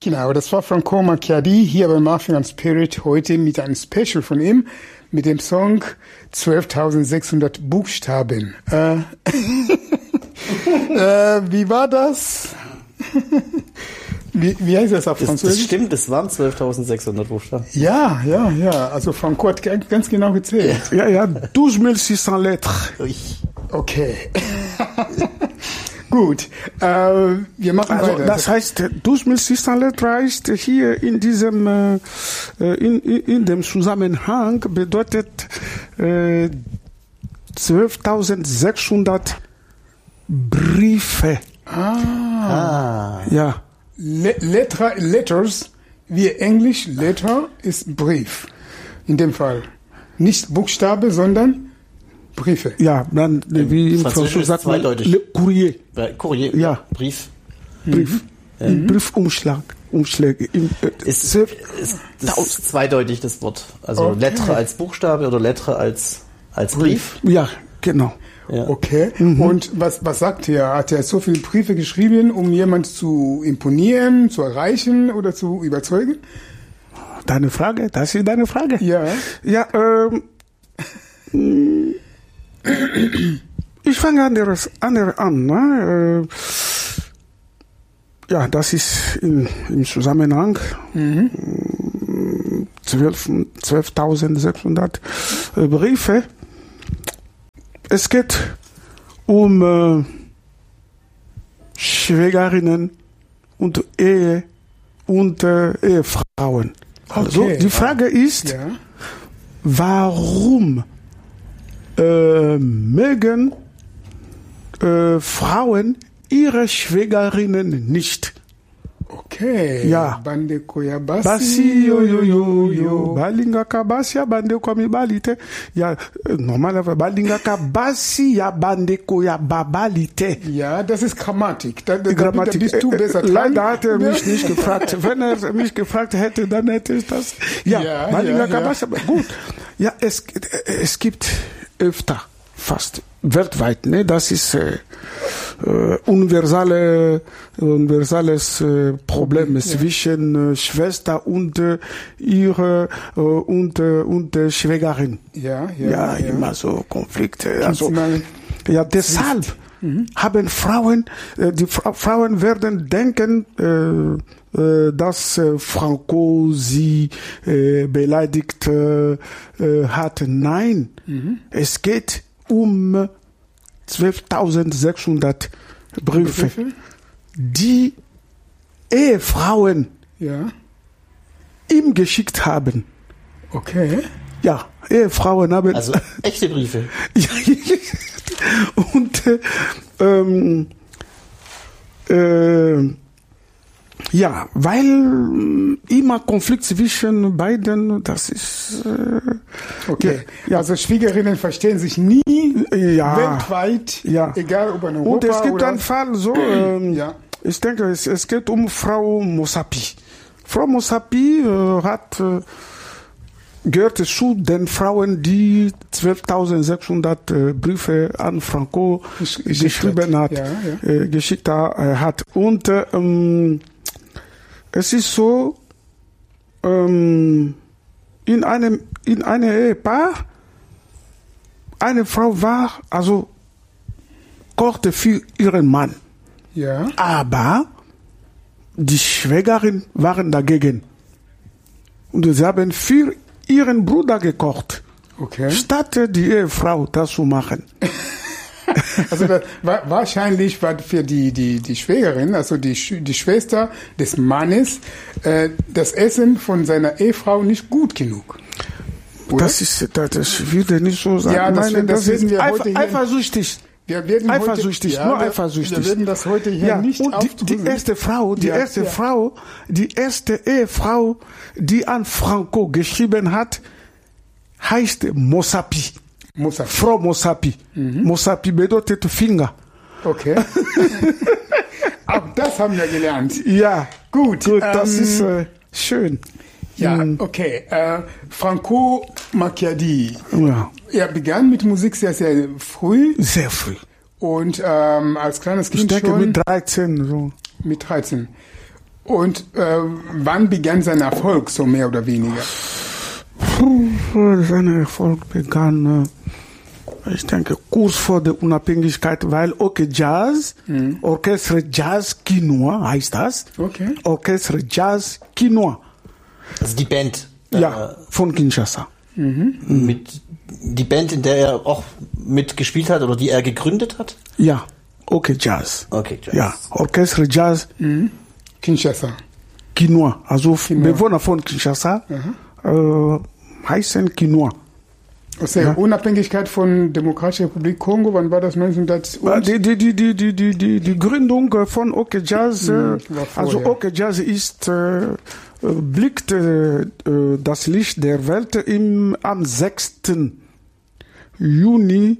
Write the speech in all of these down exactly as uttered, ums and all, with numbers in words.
Genau, das war Franco Macchiadi hier bei Muffin and Spirit heute mit einem Special von ihm mit dem Song zwölftausendsechshundert Buchstaben. Äh, äh, wie war das? Wie, wie heißt das auf Französisch? Das stimmt, es waren zwölftausendsechshundert Buchstaben. Ja, ja, ja. Also Franco hat ganz genau gezählt. Ja, ja, zwölftausendsechshundert Lettres. Okay. Gut, äh, wir machen also, weiter. Das heißt, zwölftausendsechshundert Lettres heißt hier in diesem äh, in, in, in dem Zusammenhang bedeutet äh, zwölftausendsechshundert Briefe. Ah. ah. Ja. Le- Letter, letters, wie Englisch, Letter ist Brief. In dem Fall. Nicht Buchstabe, sondern Briefe. Ja, dann wie im Französisch sagt man Le Courrier. Courrier, ja. Brief. Brief. Mhm. Briefumschlag. Umschläge. Im, äh, ist, ist, das ist zweideutig, das Wort. Also okay. Lettre als Buchstabe oder Lettre als, als Brief. Ja, genau. Ja. Okay. Mhm. Und was, was sagt er? Hat er so viele Briefe geschrieben, um jemand zu imponieren, zu erreichen oder zu überzeugen? Deine Frage? Das ist deine Frage? Ja. Ja, ähm, ich fange anderes, andere an. Ne? Ja, das ist in, im Zusammenhang mhm. zwölftausendsechshundert Briefe. Es geht um äh, Schwägerinnen und Ehe und äh, Ehefrauen. Also okay. die Frage ist, ja. warum äh, mögen äh, Frauen ihre Schwägerinnen nicht? Okay. Ja. Bande koya basi, basi yo yo yo yo. Balinga kabasi ya bande komi balite. Ja, normalerweise balinga kabasi ya bande koya babalite. Ja, das ist Grammatik. Da, da, Grammatik. Da bist du besser dran. Leider hat er mich nicht gefragt. Wenn er mich gefragt hätte, dann hätte ich das. Ja, ja balinga ja, kabasi. Ja. Gut. Ja, es es gibt öfter, fast weltweit, ne? Das ist äh, äh, universale, universales äh, Problem ja. zwischen äh, Schwester und äh, ihre äh, und äh, und äh, Schwägerin. Ja, ja, ja, ja, immer so Konflikte. Also, ja, deshalb mhm. haben Frauen, äh, die Fra- Frauen werden denken, äh, äh, dass äh, Franco sie äh, beleidigt äh, äh, hat. Nein, mhm. es geht um zwölftausendsechshundert Briefe, Briefe, die Ehefrauen ja. ihm geschickt haben. Okay. Ja, Ehefrauen haben... Also echte Briefe. Und äh, ähm, äh, ja, weil äh, immer Konflikt zwischen beiden, das ist... Äh, okay, ja. Also Schwiegerinnen verstehen sich nie ja. weltweit, ja. egal ob in Europa Und es gibt oder... einen Fall so, ähm, ja. ich denke, es, es geht um Frau Mossapi. Frau Mossapi äh, hat... Äh, gehört zu den Frauen, die zwölftausendsechshundert äh, Briefe an Franco Gesch- geschrieben hat, ja, ja. Äh, geschickt äh, hat. Und äh, ähm, es ist so, ähm, in einem in einem Ehepaar, eine Frau war, also kochte für ihren Mann. Ja. Aber die Schwägerin waren dagegen. Und sie haben für ihren Bruder gekocht, okay. statt die Ehefrau das zu machen. Also das war, wahrscheinlich war für die, die, die Schwägerin, also die, die Schwester des Mannes, äh, das Essen von seiner Ehefrau nicht gut genug. Oder? Das ist, das, das würde nicht so sein. Ja, das, Meine, das, das ist wir eifer, heute hier, eifersüchtig. Wir werden eifersüchtig, heute, nur ja, eifersüchtig. Wir werden das heute hier ja, nicht und die, die erste Frau, die ja, erste ja. Frau, die erste Ehefrau, die an Franco geschrieben hat, heißt Mossapi. Mossapi. Frau Mossapi. Mhm. Mossapi bedeutet Finger. Okay. Auch das haben wir gelernt. Ja. Gut. Gut, das ähm, ist äh, schön. Ja, okay. Äh, Franco Macchiadi. Ja. Er begann mit Musik sehr, sehr früh. Sehr früh. Und ähm, als kleines Kind ich denke schon. mit dreizehn. So. Mit dreizehn. Und äh, wann begann sein Erfolg, so mehr oder weniger? Sein Erfolg begann, ich denke, kurz vor der Unabhängigkeit, weil OK Jazz, mhm. Orchestre Jazz Quinoa heißt das. Okay. Orchestre Jazz Quinoa. Also die Band. Ja, äh, von Kinshasa. Mhm. Mit die Band, in der er auch mitgespielt hat oder die er gegründet hat? Ja, OK Jazz. OK Jazz. Ja, Orchestre Jazz mhm. Kinshasa. Quinoa, also Quinoa. Bewohner von Kinshasa mhm. äh, heißen Quinoa. Also ja. Unabhängigkeit von Demokratischer Republik Kongo, wann war das? neunzehnhundert? Die, die, die, die, die, die, die, die Gründung von OK Jazz, mhm, also OK Jazz ist, äh, blickt äh, das Licht der Welt im, am sechsten Juni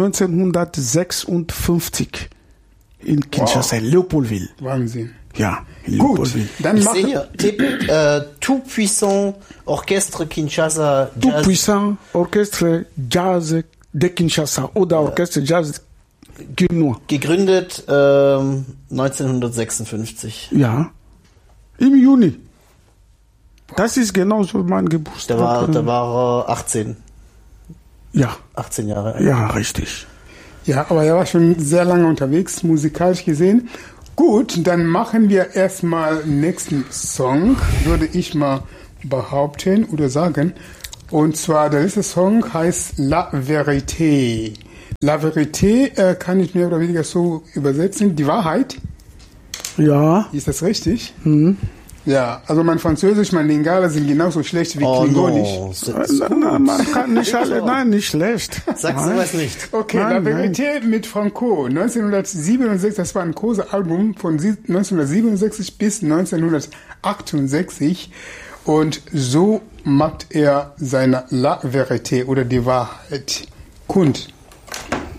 neunzehnhundertsechsundfünfzig in Kinshasa, wow. Leopoldville. Wahnsinn. Ja, gut. Dann ich mach sehe hier, äh, Tout Puissant Orchestre Kinshasa Jazz. Tout Puissant Orchestre Jazz de Kinshasa oder Orchestre Jazz Quinoa. Gegründet ähm, neunzehnhundertsechsundfünfzig. Ja, im Juni. Das ist genauso mein Geburtstag. Da war, da war er achtzehn. Ja. achtzehn Jahre alt. Ja, richtig. Ja, aber er war schon sehr lange unterwegs, musikalisch gesehen. Gut, dann machen wir erstmal nächsten Song, würde ich mal behaupten oder sagen. Und zwar, der nächste Song heißt La Vérité. La Vérité äh, kann ich mehr oder weniger so übersetzen. Die Wahrheit. Ja. Ist das richtig? Mhm. Ja, also mein Französisch, mein Lingala sind genauso schlecht wie oh, Klingonisch. No. Nein, nein, man kann nicht alle, nein, nicht schlecht. Sagst du was nicht? Okay, nein, La Vérité mit Franco, neunzehnhundertsiebenundsechzig, das war ein großes Album von neunzehnhundertsiebenundsechzig bis neunzehnhundertachtundsechzig und so macht er seine La Vérité oder die Wahrheit kund.